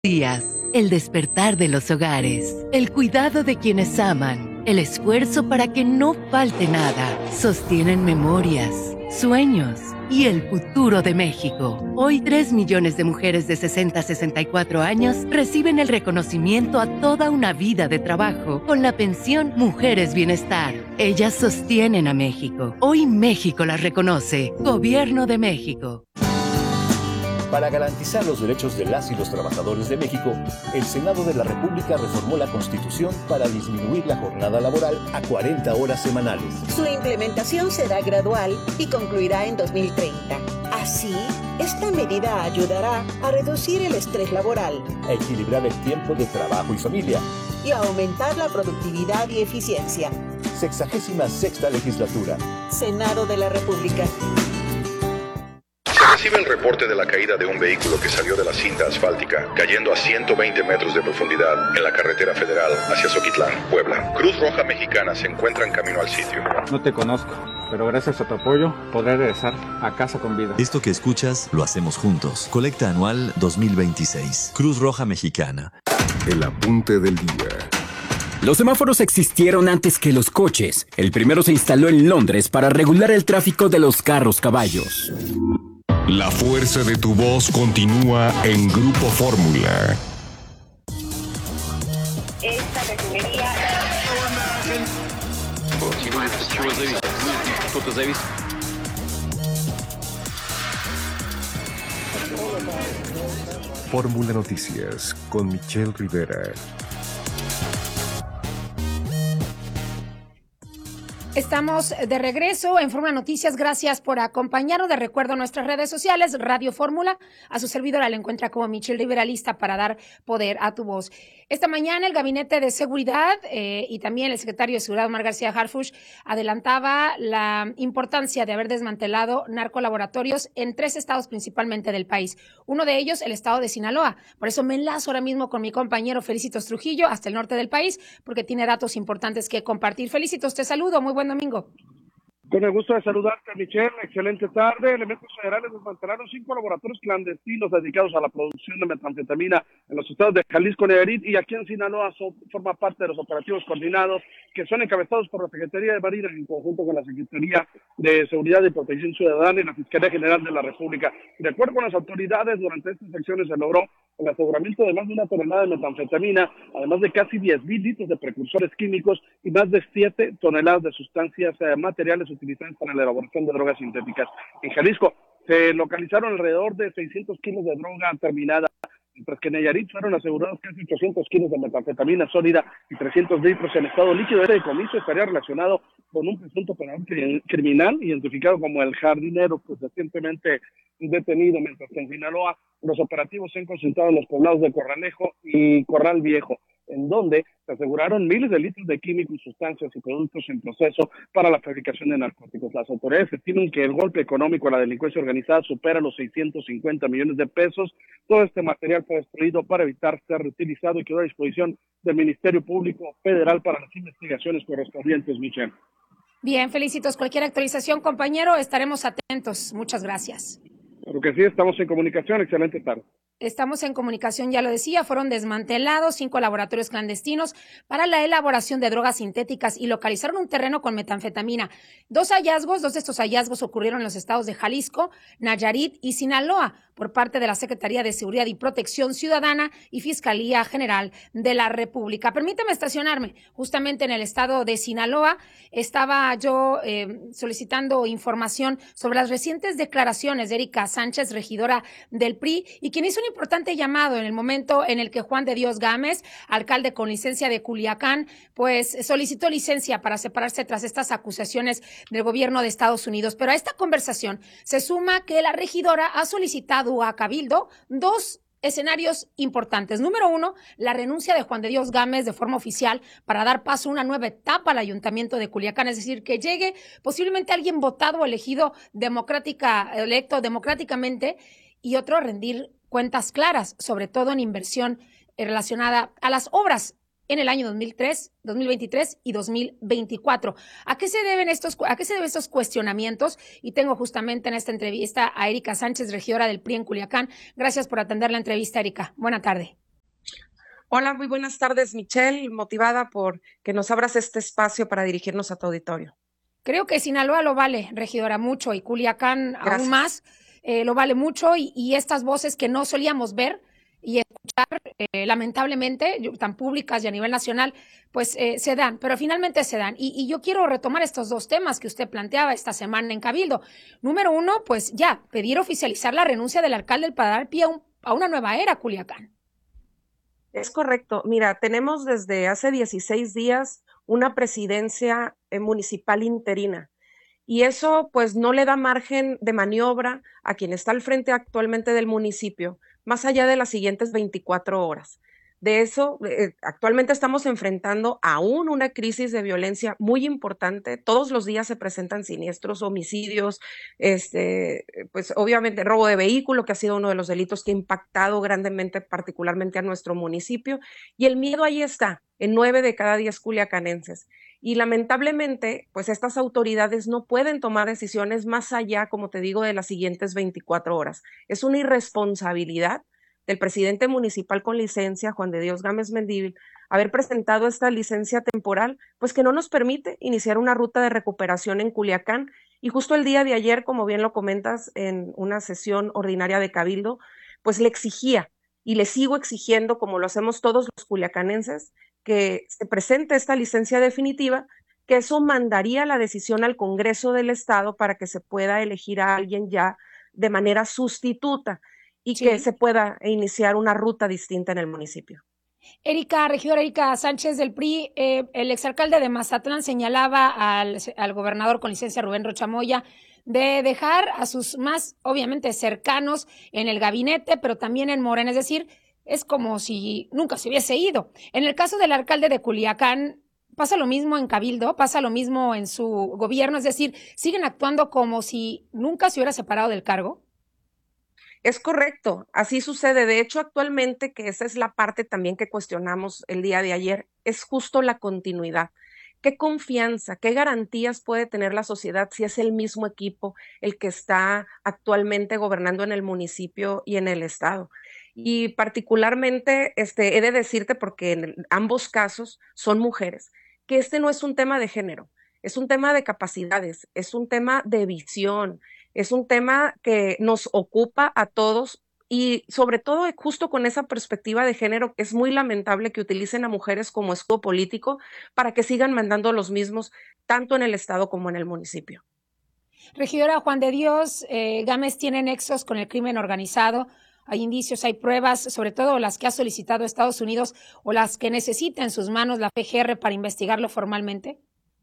días, el despertar de los hogares, el cuidado de quienes aman, el esfuerzo para que no falte nada, sostienen memorias, sueños y el futuro de México. Hoy 3 millones de mujeres de 60 a 64 años reciben el reconocimiento a toda una vida de trabajo con la pensión Mujeres Bienestar. Ellas sostienen a México. Hoy México las reconoce. Gobierno de México. Para garantizar los derechos de las y los trabajadores de México, el Senado de la República reformó la Constitución para disminuir la jornada laboral a 40 horas semanales. Su implementación será gradual y concluirá en 2030. Así, esta medida ayudará a reducir el estrés laboral, a equilibrar el tiempo de trabajo y familia y a aumentar la productividad y eficiencia. 66ª legislatura. Senado de la República. Recibe el reporte de la caída de un vehículo que salió de la cinta asfáltica, cayendo a 120 metros de profundidad en la carretera federal hacia Zoquitlán, Puebla. Cruz Roja Mexicana se encuentra en camino al sitio. No te conozco, pero gracias a tu apoyo podré regresar a casa con vida. Esto que escuchas lo hacemos juntos. Colecta anual 2026. Cruz Roja Mexicana. El apunte del día. Los semáforos existieron antes que los coches. El primero se instaló en Londres para regular el tráfico de los carros-caballos. La fuerza de tu voz continúa en Grupo Fórmula. Esta refinería... Fórmula Noticias con Michelle Rivera. Estamos de regreso en Fórmula Noticias. Gracias por acompañarnos. De recuerdo a nuestras redes sociales, Radio Fórmula. A su servidora la encuentra como Michelle Rivera, lista para dar poder a tu voz. Esta mañana el Gabinete de Seguridad y también el secretario de Seguridad, Omar García Harfuch, adelantaba la importancia de haber desmantelado narcolaboratorios en 3 estados principalmente del país. Uno de ellos, el estado de Sinaloa. Por eso me enlazo ahora mismo con mi compañero Felicitos Trujillo hasta el norte del país, porque tiene datos importantes que compartir. Felicitos, te saludo. Muy buen domingo. Con el gusto de saludarte, Michelle. Excelente tarde. Elementos federales desmantelaron 5 laboratorios clandestinos dedicados a la producción de metanfetamina en los estados de Jalisco, Nayarit y aquí en Sinaloa. Forma parte de los operativos coordinados que son encabezados por la Secretaría de Marina en conjunto con la Secretaría de Seguridad y Protección Ciudadana y la Fiscalía General de la República. De acuerdo con las autoridades, durante estas acciones se logró el aseguramiento de más de 1 tonelada de metanfetamina, además de casi 10,000 litros de precursores químicos y más de 7 toneladas de sustancias materiales utilizadas para la elaboración de drogas sintéticas. En Jalisco se localizaron alrededor de 600 kilos de droga terminada, mientras que en Nayarit fueron asegurados casi 800 kilos de metanfetamina sólida y 300 litros en estado líquido. Este decomiso estaría relacionado con un presunto operador criminal identificado como el Jardinero, pues recientemente detenido, mientras que en Sinaloa los operativos se han concentrado en los poblados de Corralejo y Corral Viejo, en donde se aseguraron miles de litros de químicos, sustancias y productos en proceso para la fabricación de narcóticos. Las autoridades estiman que el golpe económico a la delincuencia organizada supera los 650 millones de pesos. Todo este material fue destruido para evitar ser reutilizado y quedó a disposición del Ministerio Público Federal para las investigaciones correspondientes, Michelle. Bien, felicitos. Cualquier actualización, compañero, estaremos atentos. Muchas gracias. Claro que sí, estamos en comunicación. Excelente tarde. Estamos en comunicación, ya lo decía, fueron desmantelados 5 laboratorios clandestinos para la elaboración de drogas sintéticas y localizaron un terreno con metanfetamina. 2 de estos hallazgos ocurrieron en los estados de Jalisco, Nayarit y Sinaloa por parte de la Secretaría de Seguridad y Protección Ciudadana y Fiscalía General de la República. Permítame estacionarme justamente en el estado de Sinaloa. Estaba yo solicitando información sobre las recientes declaraciones de Erika Sánchez, regidora del PRI, y quien hizo un importante llamado en el momento en el que Juan de Dios Gámez, alcalde con licencia de Culiacán, pues solicitó licencia para separarse tras estas acusaciones del gobierno de Estados Unidos. Pero a esta conversación se suma que la regidora ha solicitado a Cabildo 2 escenarios importantes. Número 1, la renuncia de Juan de Dios Gámez de forma oficial para dar paso a una nueva etapa al ayuntamiento de Culiacán, es decir, que llegue posiblemente alguien votado o electo democráticamente, y otro, rendir cuentas claras, sobre todo en inversión relacionada a las obras en el año 2023 y 2024. ¿A qué se deben estos cuestionamientos? Y tengo justamente en esta entrevista a Erika Sánchez, regidora del PRI en Culiacán. Gracias por atender la entrevista, Erika. Buena tarde. Hola, muy buenas tardes, Michelle, motivada por que nos abras este espacio para dirigirnos a tu auditorio. Creo que Sinaloa lo vale, regidora, mucho, y Culiacán Gracias. aún más, lo vale mucho, y estas voces que no solíamos ver y escuchar, lamentablemente, tan públicas y a nivel nacional, pues se dan, pero finalmente se dan. Y yo quiero retomar estos dos temas que usted planteaba esta semana en Cabildo. Número uno, pues ya, pedir oficializar la renuncia del alcalde para dar pie a una nueva era, Culiacán. Es correcto. Mira, tenemos desde hace 16 días una presidencia municipal interina y eso pues no le da margen de maniobra a quien está al frente actualmente del municipio, más allá de las siguientes 24 horas. De eso, actualmente estamos enfrentando aún una crisis de violencia muy importante. Todos los días se presentan siniestros, homicidios, pues obviamente robo de vehículo, que ha sido uno de los delitos que ha impactado grandemente, particularmente a nuestro municipio. Y el miedo ahí está, en 9 de cada 10 culiacanenses. Y lamentablemente, pues estas autoridades no pueden tomar decisiones más allá, como te digo, de las siguientes 24 horas. Es una irresponsabilidad del presidente municipal con licencia, Juan de Dios Gámez Mendívil, haber presentado esta licencia temporal, pues que no nos permite iniciar una ruta de recuperación en Culiacán. Y justo el día de ayer, como bien lo comentas, en una sesión ordinaria de Cabildo, pues le exigía y le sigo exigiendo, como lo hacemos todos los culiacanenses, que se presente esta licencia definitiva, que eso mandaría la decisión al Congreso del Estado para que se pueda elegir a alguien ya de manera sustituta y que se pueda iniciar una ruta distinta en el municipio. Regidora Erika Sánchez del PRI, el exalcalde de Mazatlán señalaba al gobernador con licencia Rubén Rocha Moya de dejar a sus más, obviamente, cercanos en el gabinete, pero también en Morena, es decir, es como si nunca se hubiese ido. En el caso del alcalde de Culiacán, pasa lo mismo en Cabildo, pasa lo mismo en su gobierno, es decir, siguen actuando como si nunca se hubiera separado del cargo. Es correcto, así sucede. De hecho, actualmente, que esa es la parte también que cuestionamos el día de ayer, es justo la continuidad. ¿Qué confianza, qué garantías puede tener la sociedad si es el mismo equipo el que está actualmente gobernando en el municipio y en el estado? Y particularmente, he de decirte, porque en ambos casos son mujeres, que este no es un tema de género, es un tema de capacidades, es un tema de visión, es un tema que nos ocupa a todos y sobre todo justo con esa perspectiva de género, es muy lamentable que utilicen a mujeres como escudo político para que sigan mandando los mismos tanto en el estado como en el municipio. Regidora, Juan de Dios Gámez tiene nexos con el crimen organizado. Hay indicios, hay pruebas, sobre todo las que ha solicitado Estados Unidos o las que necesita en sus manos la PGR para investigarlo formalmente.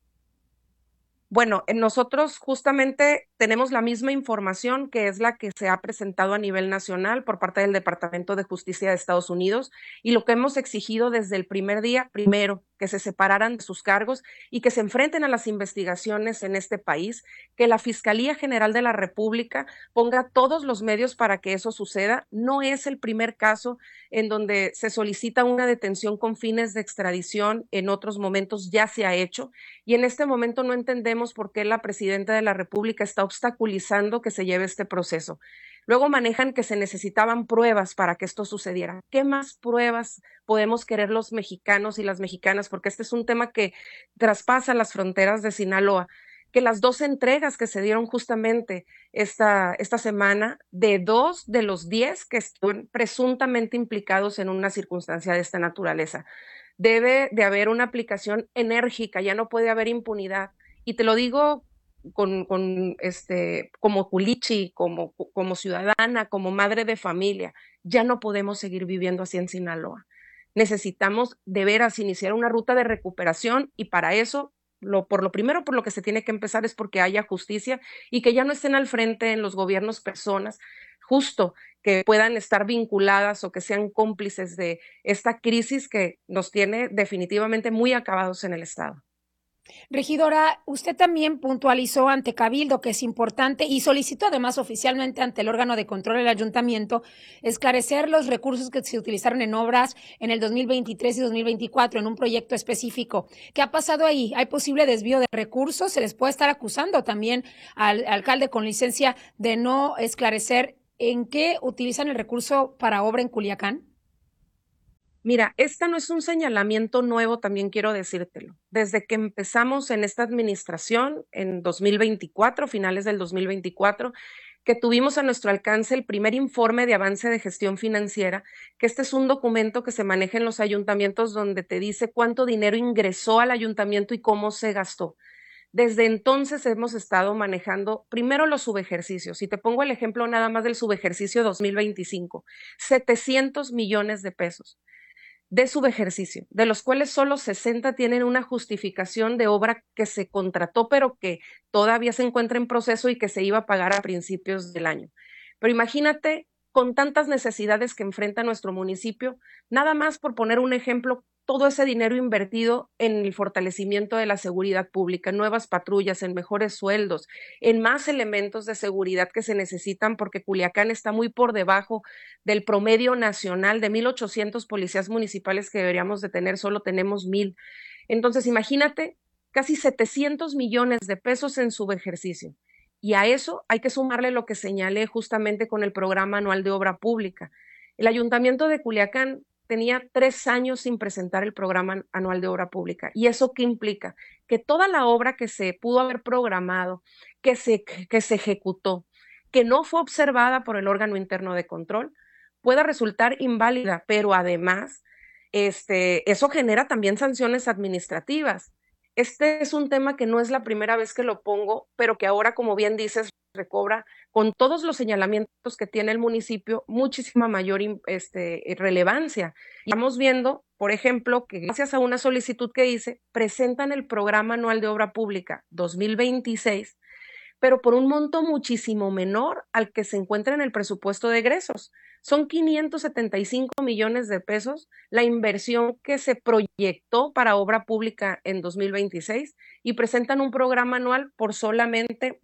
Bueno, nosotros justamente tenemos la misma información que es la que se ha presentado a nivel nacional por parte del Departamento de Justicia de Estados Unidos y lo que hemos exigido desde el primer día, primero, que se separaran de sus cargos y que se enfrenten a las investigaciones en este país, que la Fiscalía General de la República ponga todos los medios para que eso suceda. No es el primer caso en donde se solicita una detención con fines de extradición, en otros momentos ya se ha hecho y en este momento no entendemos por qué la presidenta de la República está obstaculizando que se lleve este proceso. Luego manejan que se necesitaban pruebas para que esto sucediera. ¿Qué más pruebas podemos querer los mexicanos y las mexicanas? Porque este es un tema que traspasa las fronteras de Sinaloa. Que las 2 entregas que se dieron justamente esta semana de 2 de los 10 que están presuntamente implicados en una circunstancia de esta naturaleza. Debe de haber una aplicación enérgica, ya no puede haber impunidad. Y te lo digo como culichi, como ciudadana, como madre de familia, ya no podemos seguir viviendo así en Sinaloa. Necesitamos de veras iniciar una ruta de recuperación y para eso, por lo que se tiene que empezar es porque haya justicia y que ya no estén al frente en los gobiernos personas justo que puedan estar vinculadas o que sean cómplices de esta crisis que nos tiene definitivamente muy acabados en el estado. Regidora, usted también puntualizó ante Cabildo que es importante y solicitó además oficialmente ante el órgano de control del ayuntamiento esclarecer los recursos que se utilizaron en obras en el 2023 y 2024 en un proyecto específico. ¿Qué ha pasado ahí? ¿Hay posible desvío de recursos? ¿Se les puede estar acusando también al alcalde con licencia de no esclarecer en qué utilizan el recurso para obra en Culiacán? Mira, esta no es un señalamiento nuevo, también quiero decírtelo. Desde que empezamos en esta administración, en 2024, finales del 2024, que tuvimos a nuestro alcance el primer informe de avance de gestión financiera, que este es un documento que se maneja en los ayuntamientos donde te dice cuánto dinero ingresó al ayuntamiento y cómo se gastó. Desde entonces hemos estado manejando primero los subejercicios, y te pongo el ejemplo nada más del subejercicio 2025, 700 millones de pesos de subejercicio, de los cuales solo 60 tienen una justificación de obra que se contrató, pero que todavía se encuentra en proceso y que se iba a pagar a principios del año. Pero imagínate, con tantas necesidades que enfrenta nuestro municipio, nada más por poner un ejemplo, todo ese dinero invertido en el fortalecimiento de la seguridad pública, en nuevas patrullas, en mejores sueldos, en más elementos de seguridad que se necesitan, porque Culiacán está muy por debajo del promedio nacional de 1,800 policías municipales que deberíamos de tener, solo tenemos 1,000. Entonces, imagínate, casi 700 millones de pesos en subejercicio. Y a eso hay que sumarle lo que señalé justamente con el programa anual de obra pública. El Ayuntamiento de Culiacán tenía 3 años sin presentar el programa anual de obra pública. ¿Y eso qué implica? Que toda la obra que se pudo haber programado, que se ejecutó, que no fue observada por el órgano interno de control, pueda resultar inválida, pero además eso genera también sanciones administrativas. Este es un tema que no es la primera vez que lo pongo, pero que ahora, como bien dices, recobra con todos los señalamientos que tiene el municipio muchísima mayor relevancia. Estamos viendo, por ejemplo, que gracias a una solicitud que hice, presentan el programa anual de obra pública 2026, pero por un monto muchísimo menor al que se encuentra en el presupuesto de egresos. Son 575 millones de pesos la inversión que se proyectó para obra pública en 2026 y presentan un programa anual por solamente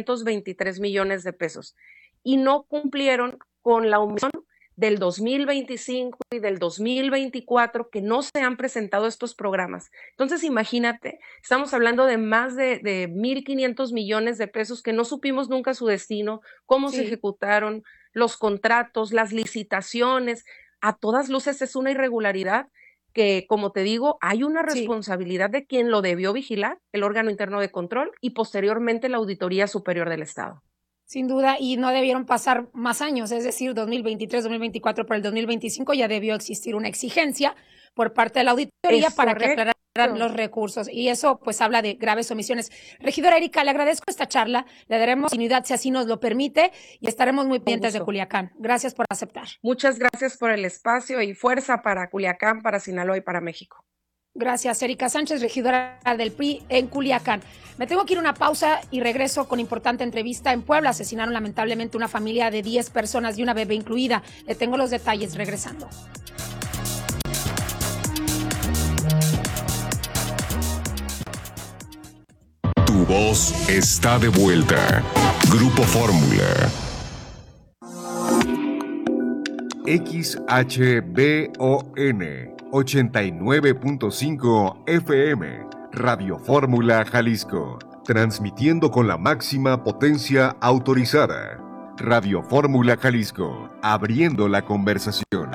223 millones de pesos. Y no cumplieron con la omisión del 2025 y del 2024 que no se han presentado estos programas. Entonces, imagínate, estamos hablando de más de 1,500 millones de pesos que no supimos nunca su destino, cómo se ejecutaron, los contratos, las licitaciones. A todas luces es una irregularidad que, como te digo, hay una responsabilidad de quien lo debió vigilar, el órgano interno de control, y posteriormente la Auditoría Superior del Estado. Sin duda, y no debieron pasar más años, es decir, 2023, 2024, por el 2025 ya debió existir una exigencia por parte de la auditoría para que aclararan los recursos, y eso pues habla de graves omisiones. Regidora Erika, le agradezco esta charla, le daremos continuidad si así nos lo permite y estaremos muy pendientes de Culiacán. Gracias por aceptar. Muchas gracias por el espacio y fuerza para Culiacán, para Sinaloa y para México. Gracias, Erika Sánchez, regidora del PRI en Culiacán. Me tengo que ir a una pausa y regreso con importante entrevista. En Puebla asesinaron lamentablemente una familia de 10 personas y una bebé incluida. Le tengo los detalles regresando. Tu voz está de vuelta. Grupo Fórmula. XHBON 89.5 FM, Radio Fórmula Jalisco, transmitiendo con la máxima potencia autorizada. Radio Fórmula Jalisco, abriendo la conversación.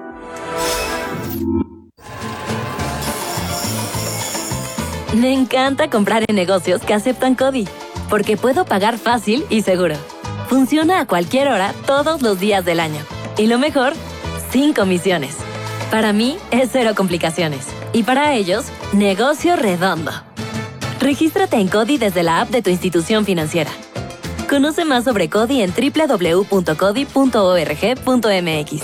Me encanta comprar en negocios que aceptan CODI, porque puedo pagar fácil y seguro. Funciona a cualquier hora, todos los días del año. Y lo mejor, sin comisiones. Para mí es cero complicaciones. Y para ellos, negocio redondo. Regístrate en CODI desde la app de tu institución financiera. Conoce más sobre CODI en www.codi.org.mx.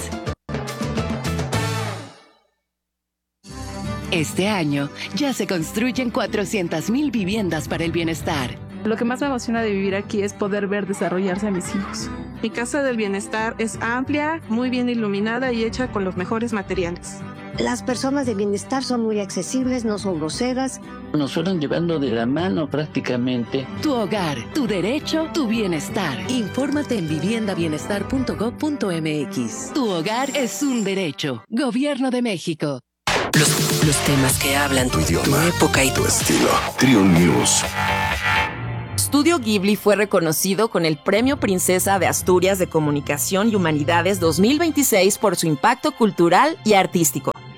Este año ya se construyen 400,000 viviendas para el bienestar. Lo que más me emociona de vivir aquí es poder ver desarrollarse a mis hijos. Mi casa del bienestar es amplia, muy bien iluminada y hecha con los mejores materiales. Las personas de bienestar son muy accesibles, no son groseras. Nos fueron llevando de la mano prácticamente. Tu hogar, tu derecho, tu bienestar. Infórmate en viviendabienestar.gov.mx. Tu hogar es un derecho. Gobierno de México. Los temas que hablan tu idioma, tu época y tu estilo. Trio News. Estudio Ghibli fue reconocido con el Premio Princesa de Asturias de Comunicación y Humanidades 2026 por su impacto cultural y artístico.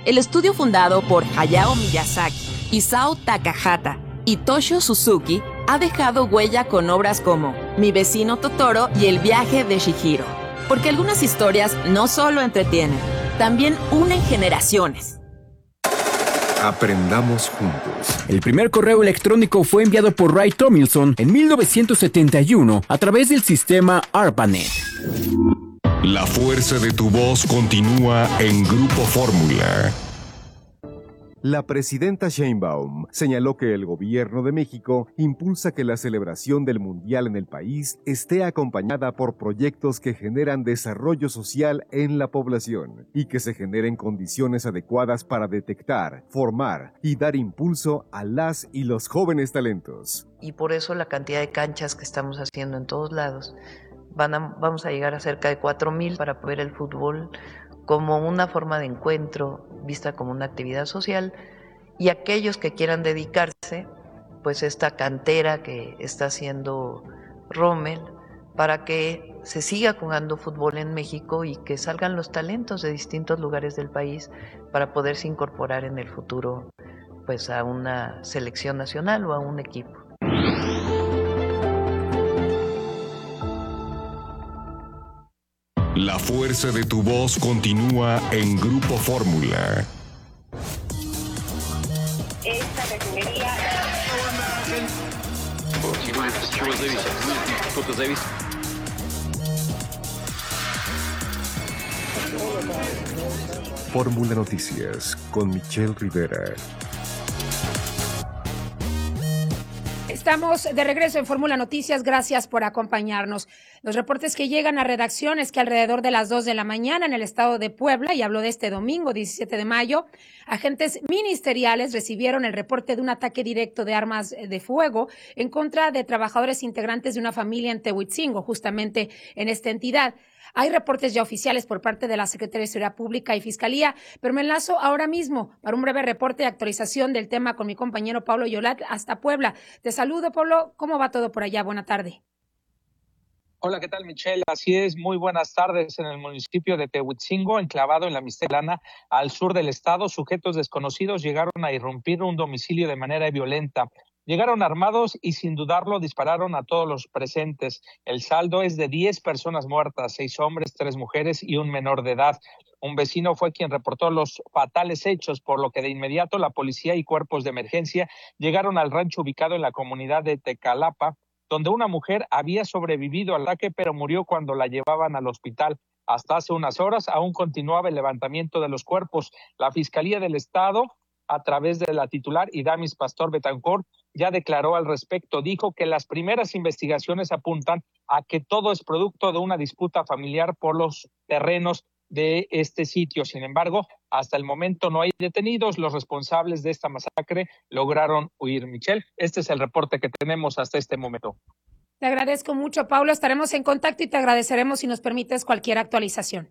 El estudio fundado por Hayao Miyazaki, Isao Takahata y Toshio Suzuki ha dejado huella con obras como Mi vecino Totoro y El viaje de Chihiro. Porque algunas historias no solo entretienen, también unen generaciones. Aprendamos juntos. El primer correo electrónico fue enviado por Ray Tomlinson en 1971 a través del sistema ARPANET. La fuerza de tu voz continúa en Grupo Fórmula. La presidenta Sheinbaum señaló que el gobierno de México impulsa que la celebración del Mundial en el país esté acompañada por proyectos que generan desarrollo social en la población y que se generen condiciones adecuadas para detectar, formar y dar impulso a las y los jóvenes talentos. Y por eso la cantidad de canchas que estamos haciendo en todos lados, vamos a llegar a cerca de 4,000 para ver el fútbol como una forma de encuentro, vista como una actividad social, y aquellos que quieran dedicarse, pues esta cantera que está haciendo Rommel, para que se siga jugando fútbol en México y que salgan los talentos de distintos lugares del país para poderse incorporar en el futuro, pues a una selección nacional o a un equipo. La fuerza de tu voz continúa en Grupo Fórmula. Esta refinería... Fórmula Noticias con Michelle Rivera. Estamos de regreso en Fórmula Noticias, gracias por acompañarnos. Los reportes que llegan a redacción es que alrededor de las 2 de la mañana en el estado de Puebla, y hablo de este domingo 17 de mayo, agentes ministeriales recibieron el reporte de un ataque directo de armas de fuego en contra de trabajadores integrantes de una familia en Tehuitzingo, justamente en esta entidad. Hay reportes ya oficiales por parte de la Secretaría de Seguridad Pública y Fiscalía, pero me enlazo ahora mismo para un breve reporte de actualización del tema con mi compañero Pablo Yolat hasta Puebla. Te saludo, Pablo. ¿Cómo va todo por allá? Buena tarde. Hola, ¿qué tal, Michelle? Así es, muy buenas tardes. En el municipio de Tehuitzingo, enclavado en la Mixtelana, al sur del estado, sujetos desconocidos llegaron a irrumpir un domicilio de manera violenta. Llegaron armados y sin dudarlo dispararon a todos los presentes. El saldo es de 10 personas muertas, 6 hombres, 3 mujeres y un menor de edad. Un vecino fue quien reportó los fatales hechos, por lo que de inmediato la policía y cuerpos de emergencia llegaron al rancho ubicado en la comunidad de Tecalapa, donde una mujer había sobrevivido al ataque, pero murió cuando la llevaban al hospital. Hasta hace unas horas aún continuaba el levantamiento de los cuerpos. La Fiscalía del Estado, a través de la titular Idamis Pastor Betancourt, ya declaró al respecto. Dijo que las primeras investigaciones apuntan a que todo es producto de una disputa familiar por los terrenos de este sitio. Sin embargo, hasta el momento no hay detenidos. Los responsables de esta masacre lograron huir. Michelle, este es el reporte que tenemos hasta este momento. Te agradezco mucho, Pablo. Estaremos en contacto y te agradeceremos si nos permites cualquier actualización.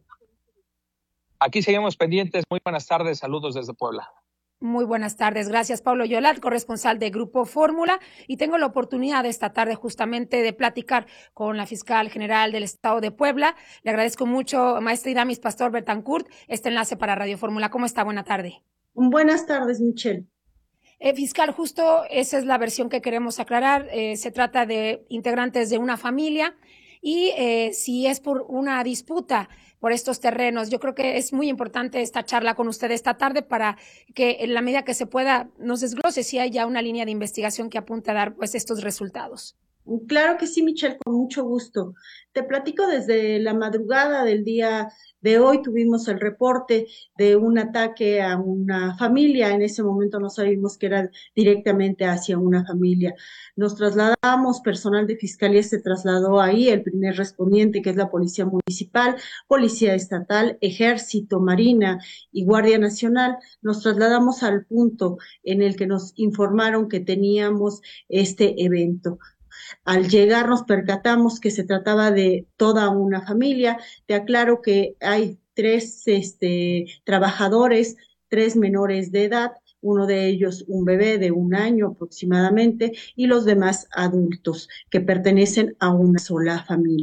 Aquí seguimos pendientes. Muy buenas tardes. Saludos desde Puebla. Muy buenas tardes. Gracias, Pablo Yolat, corresponsal de Grupo Fórmula. Y tengo la oportunidad esta tarde justamente de platicar con la fiscal general del estado de Puebla. Le agradezco mucho, maestra Idamis Pastor Betancourt, este enlace para Radio Fórmula. ¿Cómo está? Buena tarde. Buenas tardes, Michelle. Fiscal, justo esa es la versión que queremos aclarar. Se trata de integrantes de una familia y si es por una disputa por estos terrenos. Yo creo que es muy importante esta charla con usted esta tarde para que en la medida que se pueda nos desglose si hay ya una línea de investigación que apunte a dar pues estos resultados. Claro que sí, Michelle, con mucho gusto. Te platico desde la madrugada del día de hoy tuvimos el reporte de un ataque a una familia. En ese momento no sabíamos que era directamente hacia una familia. Nos trasladamos, personal de fiscalía se trasladó ahí, el primer respondiente que es la Policía Municipal, Policía Estatal, Ejército, Marina y Guardia Nacional. Nos trasladamos al punto en el que nos informaron que teníamos este evento. Al llegar nos percatamos que se trataba de toda una familia. Te aclaro que hay 3 trabajadores, 3 menores de edad, uno de ellos un bebé de 1 año aproximadamente y los demás adultos que pertenecen a una sola familia.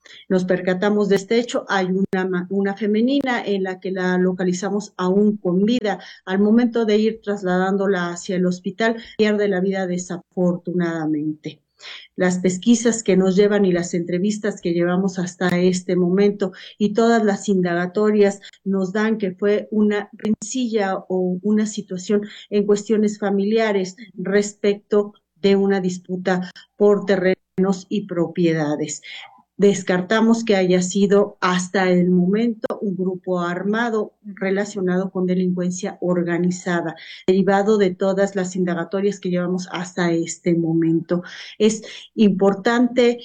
Nos percatamos de este hecho, hay una femenina en la que la localizamos aún con vida. Al momento de ir trasladándola hacia el hospital, pierde la vida desafortunadamente. Las pesquisas que nos llevan y las entrevistas que llevamos hasta este momento y todas las indagatorias nos dan que fue una rencilla o una situación en cuestiones familiares respecto de una disputa por terrenos y propiedades. Descartamos que haya sido hasta el momento un grupo armado relacionado con delincuencia organizada, derivado de todas las indagatorias que llevamos hasta este momento. Es importante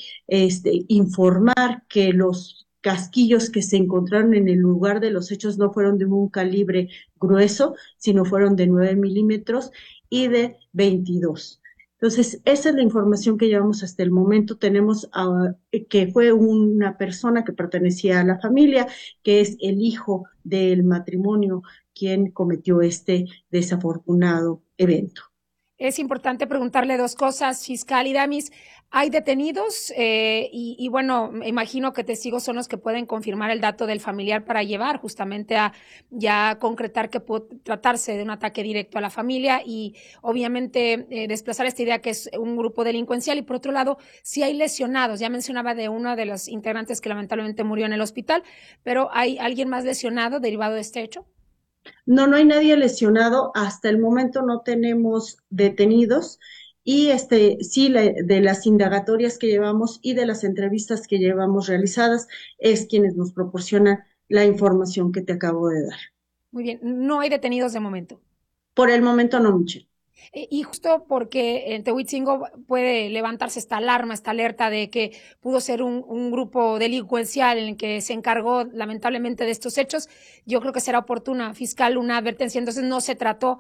informar que los casquillos que se encontraron en el lugar de los hechos no fueron de un calibre grueso, sino fueron de 9 milímetros y de 22. Entonces, esa es la información que llevamos hasta el momento. Tenemos que fue una persona que pertenecía a la familia, que es el hijo del matrimonio, quien cometió este desafortunado evento. Es importante preguntarle dos cosas, fiscal Idamis. ¿Hay detenidos? Y bueno, me imagino que testigos son los que pueden confirmar el dato del familiar para llevar justamente a ya concretar que puede tratarse de un ataque directo a la familia y obviamente desplazar esta idea que es un grupo delincuencial. Y por otro lado, si hay lesionados, ya mencionaba de uno de los integrantes que lamentablemente murió en el hospital, pero ¿hay alguien más lesionado derivado de este hecho? No hay nadie lesionado. Hasta el momento no tenemos detenidos. Y sí, de las indagatorias que llevamos y de las entrevistas que llevamos realizadas, es quienes nos proporcionan la información que te acabo de dar. Muy bien, no hay detenidos de momento. Por el momento no, Michelle. Y justo porque en Tehuitzingo puede levantarse esta alarma, esta alerta de que pudo ser un grupo delincuencial en el que se encargó lamentablemente de estos hechos, yo creo que será oportuna, fiscal, una advertencia. Entonces no se trató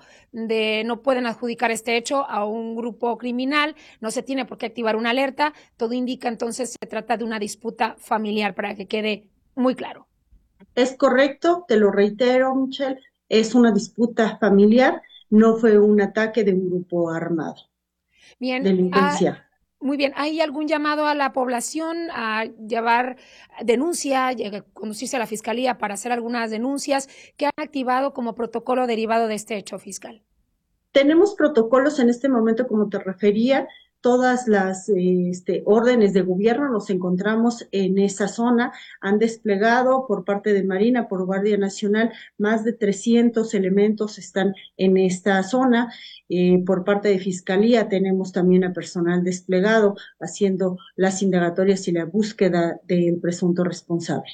no pueden adjudicar este hecho a un grupo criminal, no se tiene por qué activar una alerta, todo indica entonces se trata de una disputa familiar, para que quede muy claro. Es correcto, te lo reitero, Michelle, es una disputa familiar. No fue un ataque de un grupo armado. Bien. Delincuencia. Muy bien. ¿Hay algún llamado a la población a llevar denuncia, conducirse a la fiscalía para hacer algunas denuncias que han activado como protocolo derivado de este hecho, fiscal? Tenemos protocolos en este momento, como te refería, todas las órdenes de gobierno nos encontramos en esa zona. Han desplegado por parte de Marina, por Guardia Nacional, más de 300 elementos están en esta zona. Por parte de Fiscalía tenemos también a personal desplegado haciendo las indagatorias y la búsqueda del presunto responsable.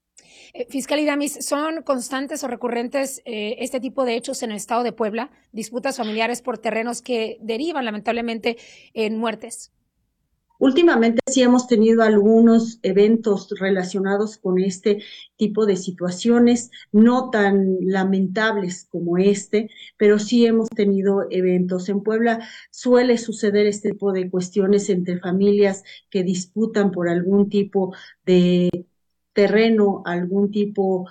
Fiscal Idamis, ¿son constantes o recurrentes este tipo de hechos en el estado de Puebla, disputas familiares por terrenos que derivan lamentablemente en muertes? Últimamente sí hemos tenido algunos eventos relacionados con este tipo de situaciones, no tan lamentables como pero sí hemos tenido eventos. En Puebla suele suceder este tipo de cuestiones entre familias que disputan por algún tipo de terreno, algún tipo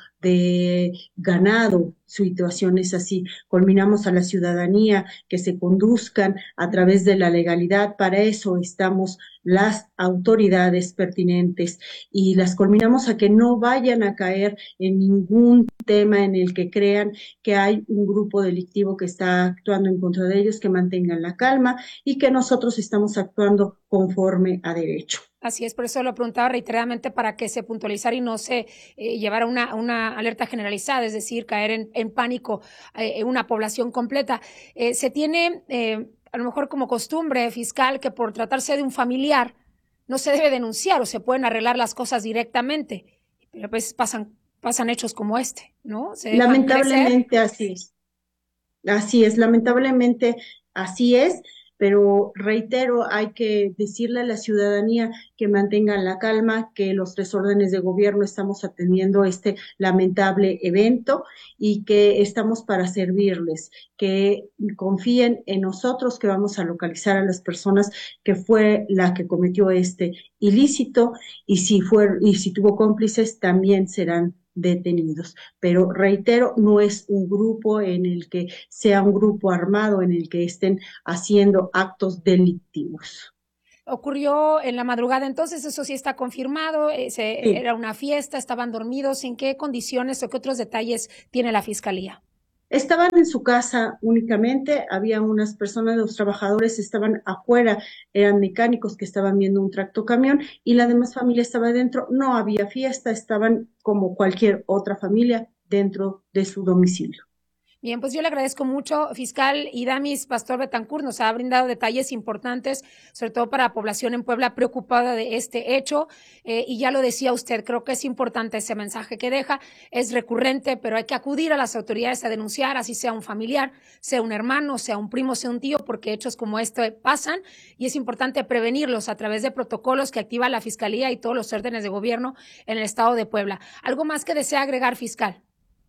de ganado, situaciones así. Culminamos a la ciudadanía que se conduzcan a través de la legalidad. Para eso estamos las autoridades pertinentes y las culminamos a que no vayan a caer en ningún tema en el que crean que hay un grupo delictivo que está actuando en contra de ellos, que mantengan la calma y que nosotros estamos actuando conforme a derecho. Así es, por eso lo preguntaba reiteradamente para que se puntualizara y no se llevara una alerta generalizada, es decir, caer en pánico una población completa. Se tiene a lo mejor como costumbre, fiscal, que por tratarse de un familiar no se debe denunciar o se pueden arreglar las cosas directamente, pero pues pasan hechos como ¿no? Lamentablemente así es. Así es, lamentablemente así es. Pero reitero, hay que decirle a la ciudadanía que mantengan la calma, que los 3 órdenes de gobierno estamos atendiendo este lamentable evento y que estamos para servirles, que confíen en nosotros, que vamos a localizar a las personas que fue la que cometió este ilícito y si tuvo cómplices también serán detenidos. Pero reitero, no es un grupo en el que sea un grupo armado en el que estén haciendo actos delictivos. ocurrió en la madrugada, entonces eso sí está confirmado, era una fiesta, estaban dormidos, ¿en qué condiciones o qué otros detalles tiene la Fiscalía? Estaban en su casa únicamente, había unas personas, los trabajadores estaban afuera, eran mecánicos que estaban viendo un tractocamión y la demás familia estaba dentro, no había fiesta, estaban como cualquier otra familia dentro de su domicilio. Bien, pues yo le agradezco mucho, fiscal Idamis Pastor Betancourt, nos ha brindado detalles importantes, sobre todo para la población en Puebla preocupada de este hecho, y ya lo decía usted, creo que es importante ese mensaje que deja, es recurrente, pero hay que acudir a las autoridades a denunciar, así sea un familiar, sea un hermano, sea un primo, sea un tío, porque hechos como este pasan, y es importante prevenirlos a través de protocolos que activa la Fiscalía y todos los órdenes de gobierno en el estado de Puebla. ¿Algo más que desea agregar, fiscal?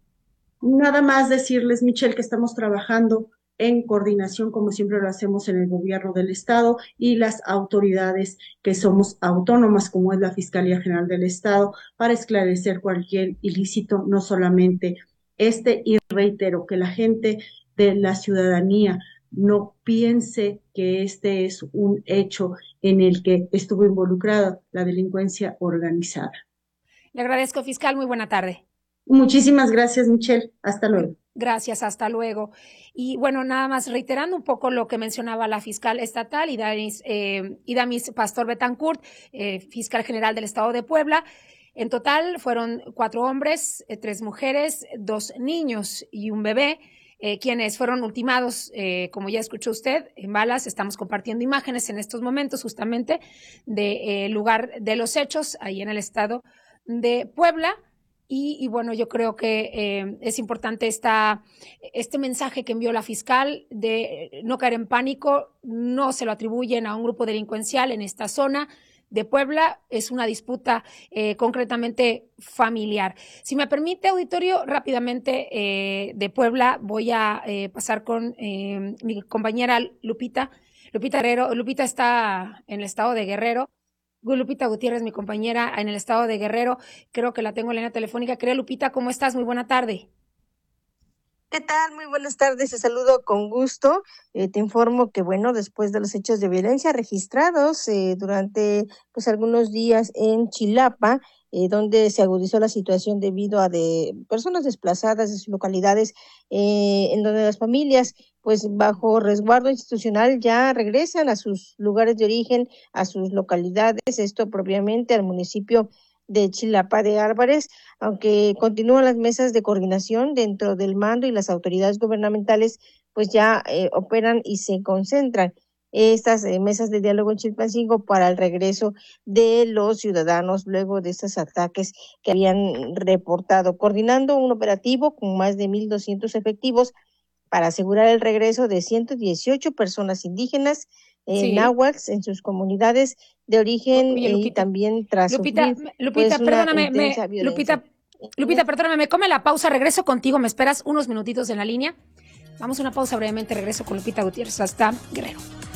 Nada más decirles, Michelle, que estamos trabajando en coordinación, como siempre lo hacemos en el gobierno del estado y las autoridades que somos autónomas, como es la Fiscalía General del Estado, para esclarecer cualquier ilícito, no solamente y reitero que la gente de la ciudadanía no piense que este es un hecho en el que estuvo involucrada la delincuencia organizada. Le agradezco, fiscal, muy buena tarde. Muchísimas gracias, Michelle. Hasta luego. Gracias, hasta luego. Y bueno, nada más reiterando un poco lo que mencionaba la fiscal estatal, Idamis Pastor Betancourt, fiscal general del estado de Puebla. En total fueron 4 hombres, 3 mujeres, 2 niños y un bebé, quienes fueron ultimados, como ya escuchó usted, en balas. Estamos compartiendo imágenes en estos momentos justamente del lugar de los hechos, ahí en el estado de Puebla. Y bueno, yo creo que es importante este mensaje que envió la fiscal de no caer en pánico, no se lo atribuyen a un grupo delincuencial en esta zona de Puebla, es una disputa concretamente familiar. Si me permite, auditorio, rápidamente de Puebla voy a pasar con mi compañera Lupita Guerrero. Lupita está en el estado de Guerrero. Lupita Gutiérrez, mi compañera en el estado de Guerrero, creo que la tengo en la línea telefónica. Querida Lupita, ¿cómo estás? Muy buena tarde. ¿Qué tal? Muy buenas tardes, te saludo con gusto. Te informo que, bueno, después de los hechos de violencia registrados durante pues algunos días en Chilapa, donde se agudizó la situación debido a de personas desplazadas de sus localidades, en donde las familias, pues bajo resguardo institucional, ya regresan a sus lugares de origen, a sus localidades, esto propiamente al municipio de Chilapa de Álvarez, aunque continúan las mesas de coordinación dentro del mando y las autoridades gubernamentales, pues ya operan y se concentran estas mesas de diálogo en Chilpancingo para el regreso de los ciudadanos luego de estos ataques que habían reportado, coordinando un operativo con más de 1,200 efectivos para asegurar el regreso de 118 personas indígenas náhuatl en sus comunidades de origen. Oye, y también tras Lupita, perdóname, Lupita, perdóname, me come la pausa, regreso contigo, me esperas unos minutitos en la línea. Vamos a una pausa brevemente, regreso con Lupita Gutiérrez hasta Guerrero.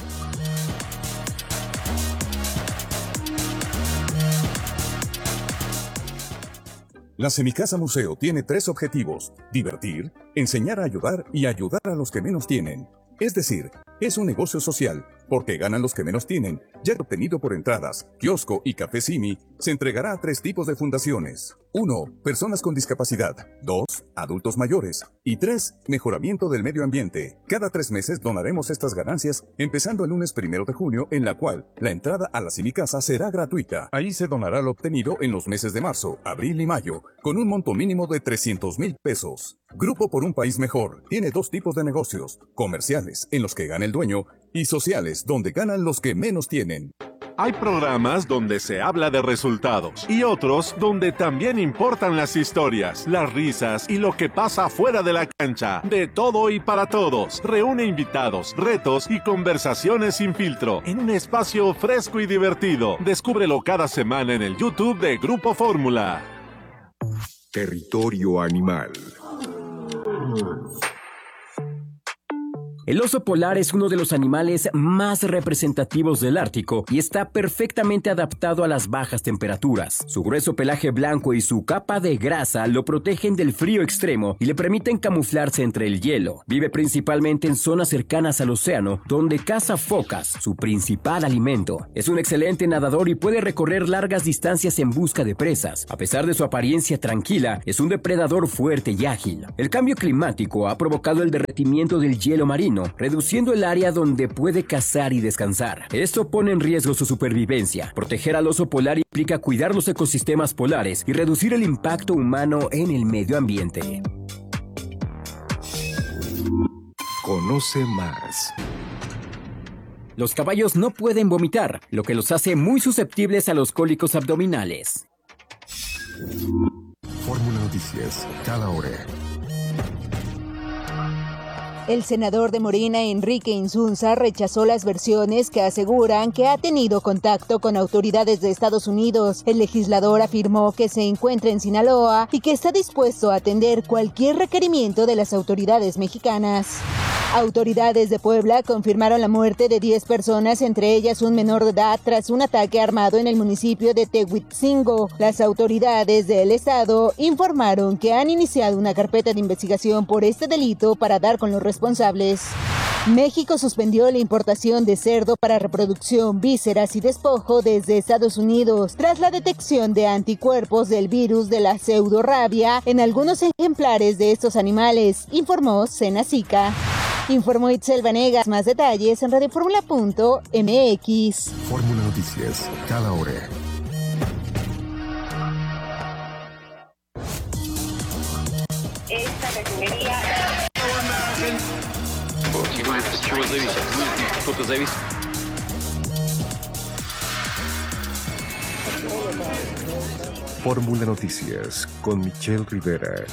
La Semicasa Museo tiene 3 objetivos: divertir, enseñar a ayudar y ayudar a los que menos tienen. Es decir, es un negocio social, porque ganan los que menos tienen, ya obtenido por entradas, kiosco y café Simi, se entregará a 3 tipos de fundaciones. 1. Personas con discapacidad. 2. Adultos mayores. Y 3. Mejoramiento del medio ambiente. Cada 3 meses donaremos estas ganancias, empezando el lunes 1 de junio, en la cual la entrada a la Semicasa será gratuita. Ahí se donará lo obtenido en los meses de marzo, abril y mayo, con un monto mínimo de 300,000 pesos. Grupo por un País Mejor tiene 2 tipos de negocios: comerciales, en los que gana el dueño, y sociales, donde ganan los que menos tienen. Hay programas donde se habla de resultados y otros donde también importan las historias, las risas y lo que pasa fuera de la cancha. De todo y para todos. Reúne invitados, retos y conversaciones sin filtro en un espacio fresco y divertido. Descúbrelo cada semana en el YouTube de Grupo Fórmula. Territorio Animal. El oso polar es uno de los animales más representativos del Ártico y está perfectamente adaptado a las bajas temperaturas. Su grueso pelaje blanco y su capa de grasa lo protegen del frío extremo y le permiten camuflarse entre el hielo. Vive principalmente en zonas cercanas al océano, donde caza focas, su principal alimento. Es un excelente nadador y puede recorrer largas distancias en busca de presas. A pesar de su apariencia tranquila, es un depredador fuerte y ágil. El cambio climático ha provocado el derretimiento del hielo marino, reduciendo el área donde puede cazar y descansar. Esto pone en riesgo su supervivencia. Proteger al oso polar implica cuidar los ecosistemas polares y reducir el impacto humano en el medio ambiente. Conoce más. Los caballos no pueden vomitar, lo que los hace muy susceptibles a los cólicos abdominales. Fórmula Noticias, cada hora. El senador de Morena, Enrique Insunza, rechazó las versiones que aseguran que ha tenido contacto con autoridades de Estados Unidos. El legislador afirmó que se encuentra en Sinaloa y que está dispuesto a atender cualquier requerimiento de las autoridades mexicanas. Autoridades de Puebla confirmaron la muerte de 10 personas, entre ellas un menor de edad, tras un ataque armado en el municipio de Tehuitzingo. Las autoridades del estado informaron que han iniciado una carpeta de investigación por este delito para dar con los responsables. México suspendió la importación de cerdo para reproducción, vísceras y despojo desde Estados Unidos tras la detección de anticuerpos del virus de la pseudorrabia en algunos ejemplares de estos animales, informó Senacica. Informó Itzel Vanegas. Más detalles en radioformula.mx. Fórmula Noticias, cada hora. Esta refinería... Fórmula Noticias con Michelle Rivera.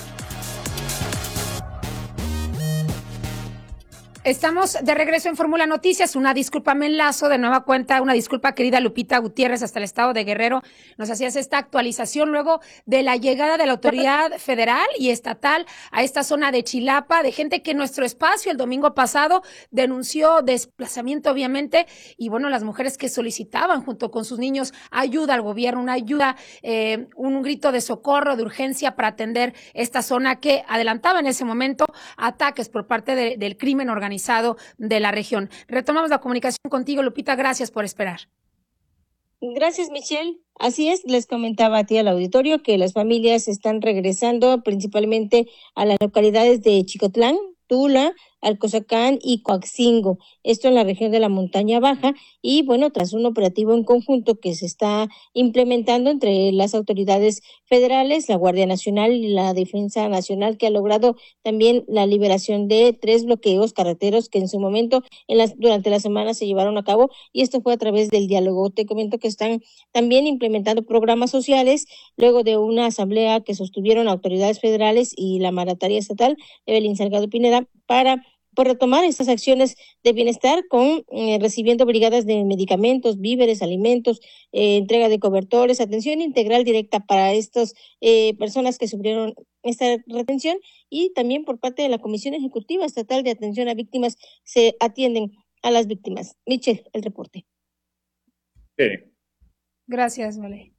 Estamos de regreso en Fórmula Noticias. Una disculpa, me enlazo de nueva cuenta. Una disculpa, querida Lupita Gutiérrez, hasta el estado de Guerrero. Nos hacías esta actualización luego de la llegada de la autoridad federal y estatal a esta zona de Chilapa, de gente que en nuestro espacio el domingo pasado denunció desplazamiento, obviamente, y bueno, las mujeres que solicitaban junto con sus niños ayuda al gobierno, una ayuda, un grito de socorro, de urgencia para atender esta zona que adelantaba en ese momento ataques por parte del crimen organizado de la región. Retomamos la comunicación contigo, Lupita, gracias por esperar. Gracias, Michelle. Así es, les comentaba a ti al auditorio que las familias están regresando principalmente a las localidades de Chicotlán, Tula, Alcozacán y Coaxingo, esto en la región de la Montaña Baja, y bueno, tras un operativo en conjunto que se está implementando entre las autoridades federales, la Guardia Nacional y la Defensa Nacional, que ha logrado también la liberación de 3 bloqueos carreteros que en su momento durante la semana se llevaron a cabo, y esto fue a través del diálogo. Te comento que están también implementando programas sociales luego de una asamblea que sostuvieron autoridades federales y la mandataria estatal, Evelyn Salgado Pineda, para retomar estas acciones de bienestar con recibiendo brigadas de medicamentos, víveres, alimentos, entrega de cobertores, atención integral directa para estas personas que sufrieron esta retención, y también por parte de la Comisión Ejecutiva Estatal de Atención a Víctimas se atienden a las víctimas. Michelle, el reporte. Sí. Gracias, Vale.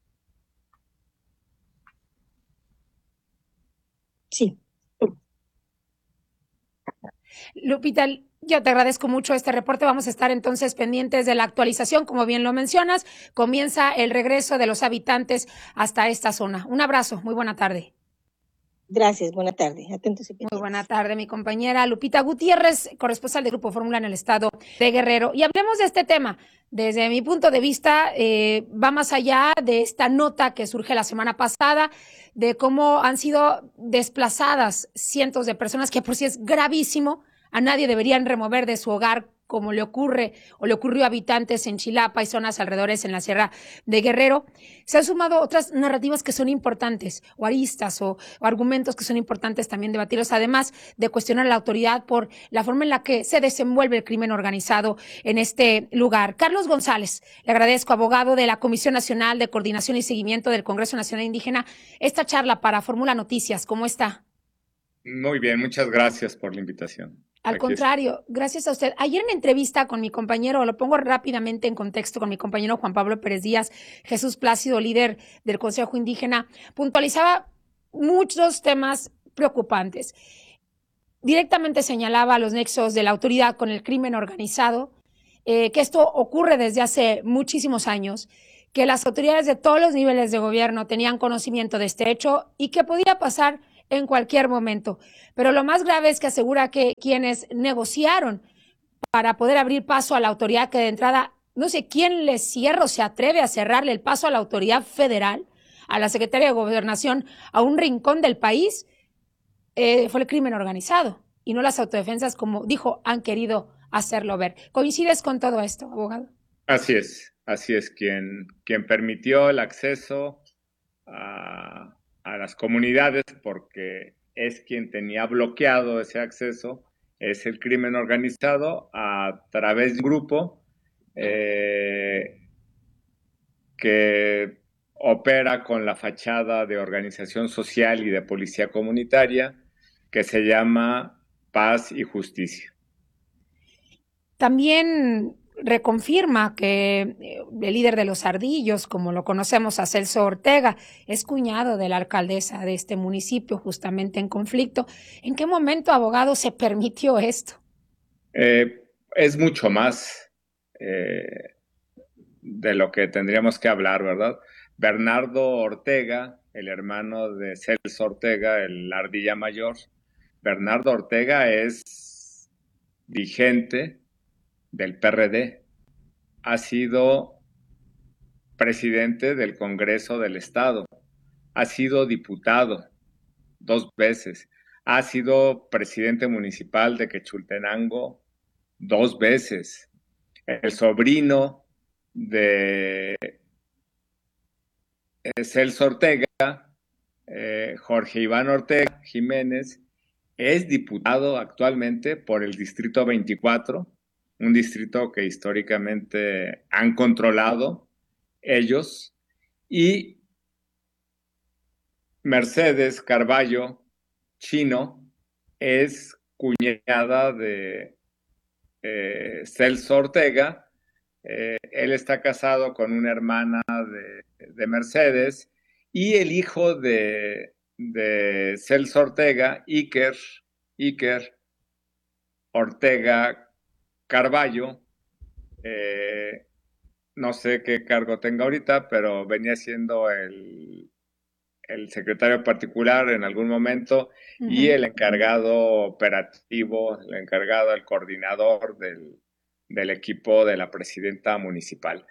Sí. Lupita, yo te agradezco mucho este reporte. Vamos a estar entonces pendientes de la actualización. Como bien lo mencionas, comienza el regreso de los habitantes hasta esta zona. Un abrazo, muy buena tarde. Gracias, buena tarde. Atentos y pendientes. Muy buena tarde, mi compañera Lupita Gutiérrez, corresponsal de Grupo Fórmula en el estado de Guerrero. Y hablemos de este tema. Desde mi punto de vista, va más allá de esta nota que surge la semana pasada, de cómo han sido desplazadas cientos de personas, que por sí es gravísimo. A nadie deberían remover de su hogar, como le ocurre o le ocurrió a habitantes en Chilapa y zonas alrededores en la Sierra de Guerrero. Se han sumado otras narrativas que son importantes, o aristas o argumentos que son importantes también debatirlos, además de cuestionar a la autoridad por la forma en la que se desenvuelve el crimen organizado en este lugar. Carlos González, le agradezco, abogado de la Comisión Nacional de Coordinación y Seguimiento del Congreso Nacional Indígena, esta charla para Fórmula Noticias. ¿Cómo está? Muy bien, muchas gracias por la invitación. Al contrario, gracias a usted. Ayer en entrevista con mi compañero, lo pongo rápidamente en contexto, con mi compañero Juan Pablo Pérez Díaz, Jesús Plácido, líder del Consejo Indígena, puntualizaba muchos temas preocupantes. Directamente señalaba los nexos de la autoridad con el crimen organizado, que esto ocurre desde hace muchísimos años, que las autoridades de todos los niveles de gobierno tenían conocimiento de este hecho y que podía pasar en cualquier momento. Pero lo más grave es que asegura que quienes negociaron para poder abrir paso a la autoridad, que de entrada, no sé quién le cierra o se atreve a cerrarle el paso a la autoridad federal, a la Secretaría de Gobernación, a un rincón del país, fue el crimen organizado y no las autodefensas, como dijo, han querido hacerlo ver. ¿Coincides con todo esto, abogado? Así es, quien permitió el acceso a las comunidades, porque es quien tenía bloqueado ese acceso, es el crimen organizado a través de un grupo que opera con la fachada de organización social y de policía comunitaria, que se llama Paz y Justicia. También reconfirma que el líder de los Ardillos, como lo conocemos, a Celso Ortega, es cuñado de la alcaldesa de este municipio, justamente en conflicto. ¿En qué momento, abogado, se permitió esto? Es mucho más de lo que tendríamos que hablar, ¿verdad? Bernardo Ortega, el hermano de Celso Ortega, el Ardilla Mayor, Bernardo Ortega es dirigente del PRD, ha sido presidente del Congreso del Estado, ha sido diputado 2 veces, ha sido presidente municipal de Quechultenango 2 veces, el sobrino de Celso Ortega, Jorge Iván Ortega Jiménez, es diputado actualmente por el Distrito 24, un distrito que históricamente han controlado ellos, y Mercedes Carballo Chino es cuñada de Celso Ortega. Él está casado con una hermana de Mercedes, y el hijo de Celso Ortega, Iker Ortega Carballo, no sé qué cargo tenga ahorita, pero venía siendo el secretario particular en algún momento, y el encargado operativo, el coordinador del equipo de la presidenta municipal.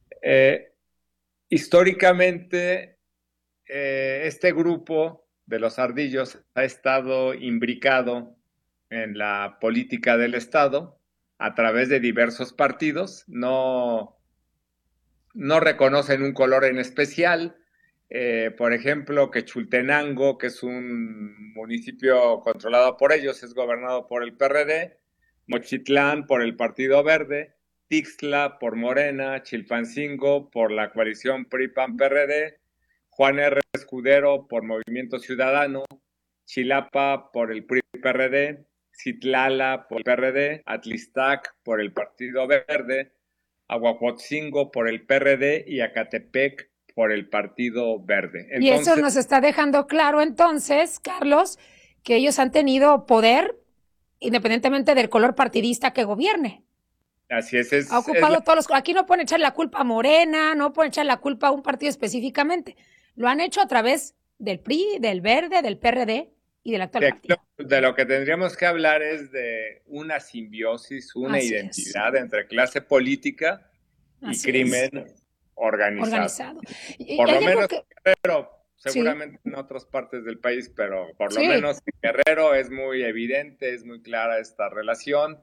Históricamente, este grupo de los Ardillos ha estado imbricado en la política del Estado a través de diversos partidos. No reconocen un color en especial. Por ejemplo, Quechultenango, que es un municipio controlado por ellos, es gobernado por el PRD, Mochitlán por el Partido Verde, Tixtla por Morena, Chilpancingo por la coalición PRI-PAN-PRD, Juan R. Escudero por Movimiento Ciudadano, Chilapa por el PRI-PRD, Citlala por el PRD, Atlistac por el Partido Verde, Aguahuotzingo por el PRD y Acatepec por el Partido Verde. Entonces, y eso nos está dejando claro entonces, Carlos, que ellos han tenido poder independientemente del color partidista que gobierne. Así es. Ha ocupado todos los... Aquí no pueden echar la culpa a Morena, no pueden echar la culpa a un partido específicamente. Lo han hecho a través del PRI, del Verde, del PRD y del actual partido. De lo que tendríamos que hablar es de una simbiosis, una identidad entre clase política y crimen organizado. Por lo menos Guerrero, seguramente en otras partes del país, pero por lo menos en Guerrero es muy evidente, es muy clara esta relación.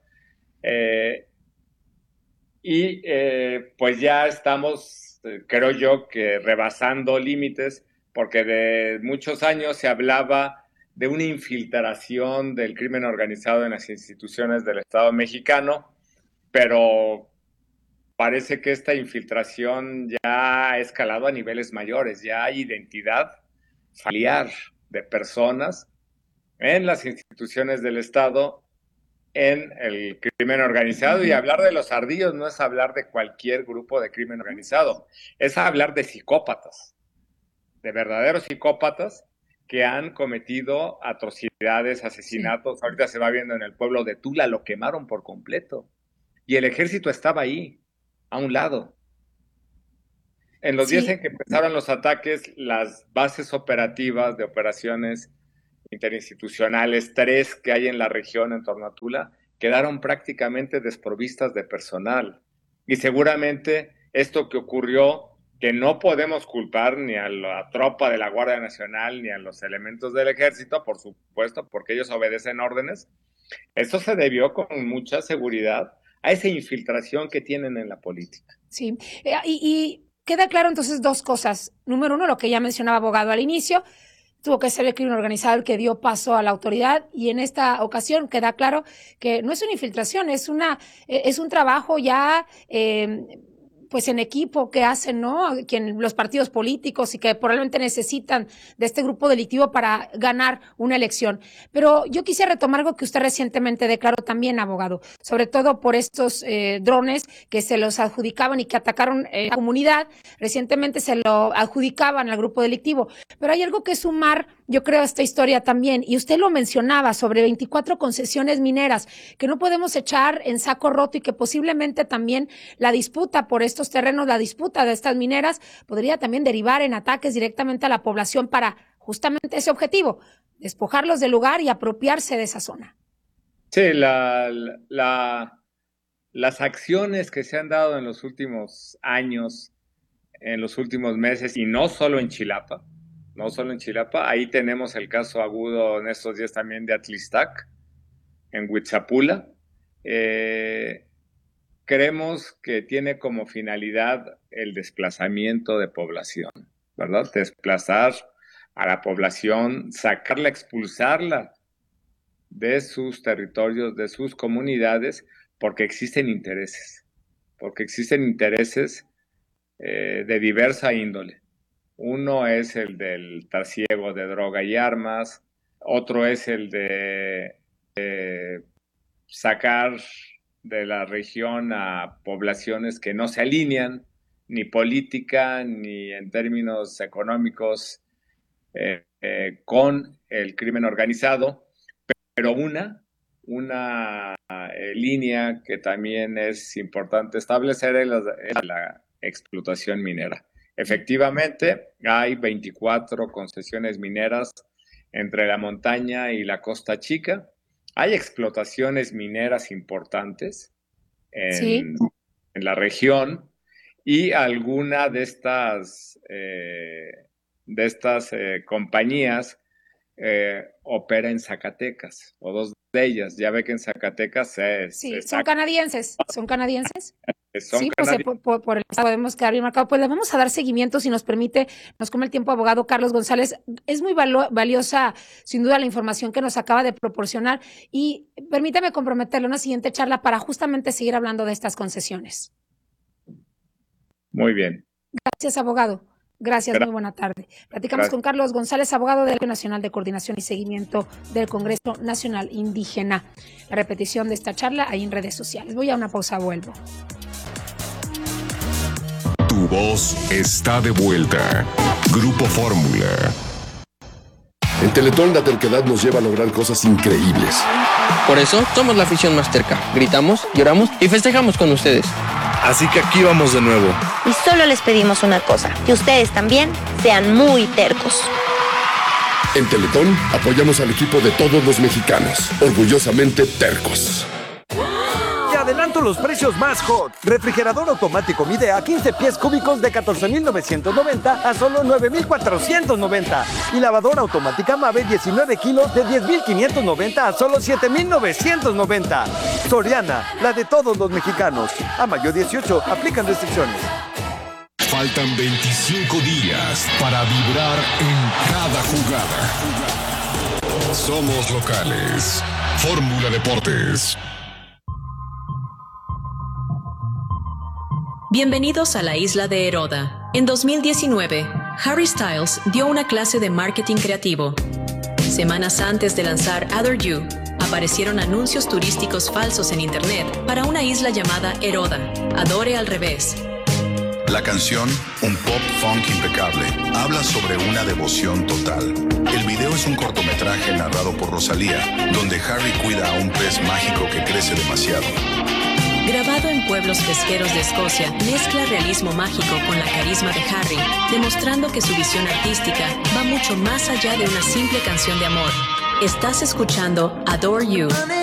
Pues ya estamos, creo yo, que rebasando límites, porque de muchos años se hablaba de una infiltración del crimen organizado en las instituciones del Estado mexicano, pero parece que esta infiltración ya ha escalado a niveles mayores, ya hay identidad familiar de personas en las instituciones del Estado en el crimen organizado, y hablar de los ardillos no es hablar de cualquier grupo de crimen organizado, es hablar de psicópatas, de verdaderos psicópatas que han cometido atrocidades, asesinatos. Ahorita se va viendo en el pueblo de Tula, lo quemaron por completo y el ejército estaba ahí, a un lado. En los días en que empezaron los ataques, las bases operativas de operaciones interinstitucionales, 3 que hay en la región en torno a Tula, quedaron prácticamente desprovistas de personal. Y seguramente esto que ocurrió, que no podemos culpar ni a la tropa de la Guardia Nacional ni a los elementos del ejército, por supuesto, porque ellos obedecen órdenes, esto se debió con mucha seguridad a esa infiltración que tienen en la política. Sí, y queda claro entonces 2 cosas. Número 1, lo que ya mencionaba abogado al inicio, tuvo que ser el crimen organizado el que dio paso a la autoridad, y en esta ocasión queda claro que no es una infiltración, es un trabajo ya pues en equipo que hacen, ¿no? Los partidos políticos, y que probablemente necesitan de este grupo delictivo para ganar una elección. Pero yo quisiera retomar algo que usted recientemente declaró también, abogado, sobre todo por estos drones que se los adjudicaban y que atacaron la comunidad. Recientemente se lo adjudicaban al grupo delictivo. Pero hay algo que sumar, yo creo, a esta historia también, y usted lo mencionaba, sobre 24 concesiones mineras que no podemos echar en saco roto, y que posiblemente también la disputa por estos terrenos, la disputa de estas mineras, podría también derivar en ataques directamente a la población para justamente ese objetivo, despojarlos del lugar y apropiarse de esa zona. Sí, las acciones que se han dado en los últimos años, en los últimos meses, y no solo en Chilapa, ahí tenemos el caso agudo en estos días también de Atlistac, en Huitzapula. Creemos que tiene como finalidad el desplazamiento de población, ¿verdad? Desplazar a la población, sacarla, expulsarla de sus territorios, de sus comunidades, porque existen intereses de diversa índole. Uno es el del trasiego de droga y armas, otro es el de sacar de la región a poblaciones que no se alinean ni política ni en términos económicos con el crimen organizado, pero una línea que también es importante establecer es la explotación minera. Efectivamente, hay 24 concesiones mineras entre la montaña y la Costa Chica. Hay explotaciones mineras importantes en la región, y alguna de estas compañías opera en Zacatecas, o 2 de ellas. Ya ve que en Zacatecas son canadienses. Son sí, pues por el estado podemos quedar bien marcado. Pues le vamos a dar seguimiento, si nos permite, nos come el tiempo, abogado Carlos González. Es muy valiosa, sin duda, la información que nos acaba de proporcionar, y permítame comprometerle una siguiente charla para justamente seguir hablando de estas concesiones. Muy bien. Gracias, abogado. Gracias, muy buena tarde. Platicamos con Carlos González, abogado del Colegio Nacional de Coordinación y Seguimiento del Congreso Nacional Indígena. La repetición de esta charla ahí en redes sociales. Voy a una pausa, vuelvo. Tu voz está de vuelta. Grupo Fórmula. En Teletón la terquedad nos lleva a lograr cosas increíbles. Por eso somos la afición más terca. Gritamos, lloramos y festejamos con ustedes. Así que aquí vamos de nuevo. Y solo les pedimos una cosa, que ustedes también sean muy tercos. En Teletón apoyamos al equipo de todos los mexicanos, orgullosamente tercos. Te adelanto los precios más hot. Refrigerador automático Midea 15 pies cúbicos de 14,990 a solo 9,490. Y lavadora automática Mave 19 kilos de 10,590 a solo 7,990. Soriana, la de todos los mexicanos. A mayo 18, aplican restricciones. Faltan 25 días para vibrar en cada jugada. Somos locales. Fórmula Deportes. Bienvenidos a la isla de Heroda. En 2019, Harry Styles dio una clase de marketing creativo. Semanas antes de lanzar Other You, aparecieron anuncios turísticos falsos en internet para una isla llamada Eroda, Adore al revés. La canción, un pop funk impecable, habla sobre una devoción total. El video es un cortometraje narrado por Rosalía, donde Harry cuida a un pez mágico que crece demasiado. Grabado en pueblos pesqueros de Escocia, mezcla realismo mágico con la carisma de Harry, demostrando que su visión artística va mucho más allá de una simple canción de amor. Estás escuchando Adore You,